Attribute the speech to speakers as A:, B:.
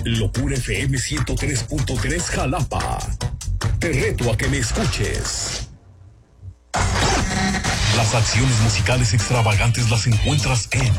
A: Locura FM 103.3 Jalapa. Te reto a que me escuches. Las acciones musicales extravagantes las encuentras en